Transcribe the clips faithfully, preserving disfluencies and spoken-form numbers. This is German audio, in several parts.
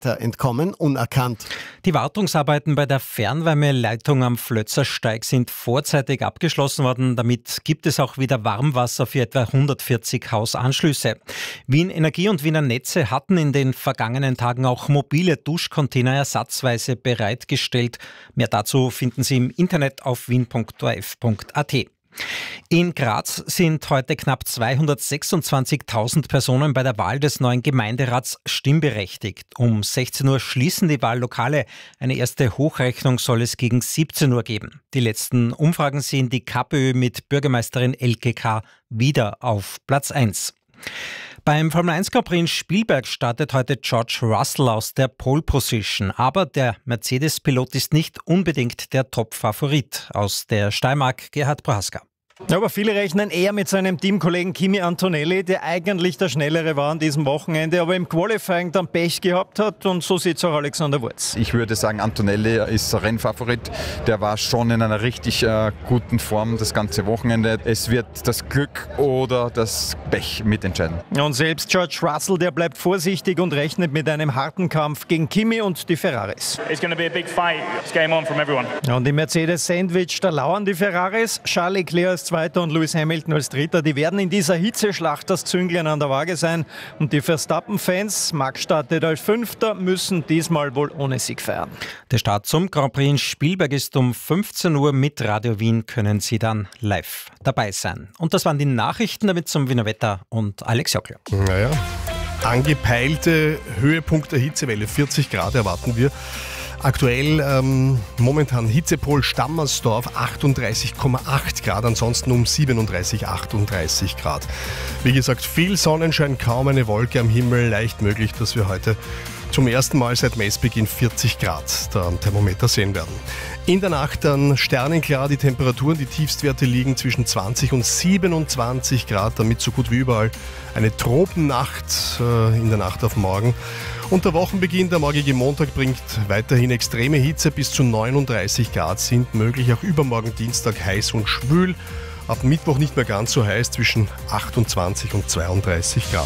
weiter entkommen, unerkannt. Die Wartungsarbeiten bei der Fernwärmeleitung am Flötzersteig sind vorzeitig abgeschlossen worden. Damit gibt es auch wieder Warmwasser für etwa hundertvierzig Hausanschlüsse. Wien Energie und Wiener Netze hatten in den vergangenen Tagen auch mobile Duschcontainer ersatzweise bereitgestellt. Mehr dazu finden Sie im Internet auf wien punkt o r f punkt a t. In Graz sind heute knapp zweihundertsechsundzwanzigtausend Personen bei der Wahl des neuen Gemeinderats stimmberechtigt. Um sechzehn Uhr schließen die Wahllokale. Eine erste Hochrechnung soll es gegen siebzehn Uhr geben. Die letzten Umfragen sehen die KPÖ mit Bürgermeisterin Elke K. wieder auf Platz eins. Beim Formel eins Grand Prix in Spielberg startet heute George Russell aus der Pole Position. Aber der Mercedes-Pilot ist nicht unbedingt der Top-Favorit. Aus der Steiermark Gerhard Prohaska. Aber viele rechnen eher mit seinem Teamkollegen Kimi Antonelli, der eigentlich der Schnellere war an diesem Wochenende, aber im Qualifying dann Pech gehabt hat, und so sieht es auch Alexander Wurz. Ich würde sagen, Antonelli ist Rennfavorit. Der war schon in einer richtig äh, guten Form das ganze Wochenende. Es wird das Glück oder das Pech mitentscheiden. Und selbst George Russell, der bleibt vorsichtig und rechnet mit einem harten Kampf gegen Kimi und die Ferraris. It's going to be a big fight. It's game on from everyone. Und im Mercedes-Sandwich, da lauern die Ferraris. Charles Leclerc als Zweiter und Lewis Hamilton als Dritter. Die werden in dieser Hitzeschlacht das Zünglein an der Waage sein. Und die Verstappen-Fans, Max startet als Fünfter, müssen diesmal wohl ohne Sieg feiern. Der Start zum Grand Prix in Spielberg ist um fünfzehn Uhr. Mit Radio Wien können Sie dann live dabei sein. Und das waren die Nachrichten, damit zum Wiener Wetter und Alex Jockler. Naja, angepeilte Höhepunkt der Hitzewelle, vierzig Grad erwarten wir. Aktuell ähm, momentan Hitzepol Stammersdorf achtunddreißig Komma acht Grad, ansonsten um siebenunddreißig, achtunddreißig Grad. Wie gesagt, viel Sonnenschein, kaum eine Wolke am Himmel, leicht möglich, dass wir heute zum ersten Mal seit Messbeginn vierzig Grad da am Thermometer sehen werden. In der Nacht dann sternenklar, die Temperaturen, die Tiefstwerte liegen zwischen zwanzig und siebenundzwanzig Grad, damit so gut wie überall eine Tropennacht äh, in der Nacht auf morgen. Und der Wochenbeginn, der morgige Montag, bringt weiterhin extreme Hitze. Bis zu neununddreißig Grad sind möglich. Auch übermorgen Dienstag heiß und schwül. Ab Mittwoch nicht mehr ganz so heiß, zwischen achtundzwanzig und zweiunddreißig Grad.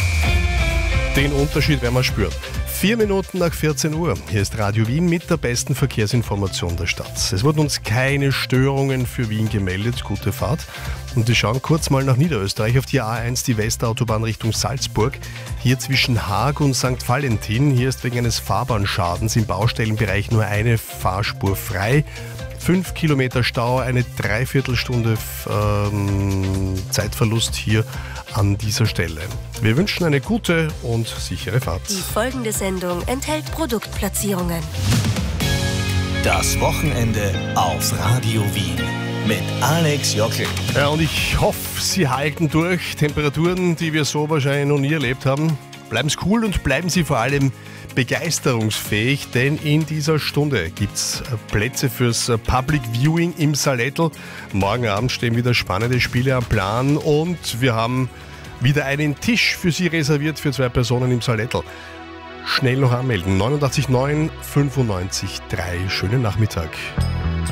Den Unterschied werden wir spüren. Vier Minuten nach vierzehn Uhr. Hier ist Radio Wien mit der besten Verkehrsinformation der Stadt. Es wurden uns keine Störungen für Wien gemeldet. Gute Fahrt. Und wir schauen kurz mal nach Niederösterreich auf die A eins, die Westautobahn Richtung Salzburg. Hier zwischen Haag und Sankt Valentin. Hier ist wegen eines Fahrbahnschadens im Baustellenbereich nur eine Fahrspur frei. Fünf Kilometer Stau, eine Dreiviertelstunde ähm, Zeitverlust hier an dieser Stelle. Wir wünschen eine gute und sichere Fahrt. Die folgende Sendung enthält Produktplatzierungen. Das Wochenende auf Radio Wien mit Alex Jockl. Ja, und ich hoffe, Sie halten durch. Temperaturen, die wir so wahrscheinlich noch nie erlebt haben. Bleiben Sie cool und bleiben Sie vor allem begeisterungsfähig, denn in dieser Stunde gibt es Plätze fürs Public Viewing im Salettl. Morgen Abend stehen wieder spannende Spiele am Plan und wir haben wieder einen Tisch für Sie reserviert für zwei Personen im Salettl. Schnell noch anmelden. neunundachtzig neun fünfundneunzig drei. Schönen Nachmittag.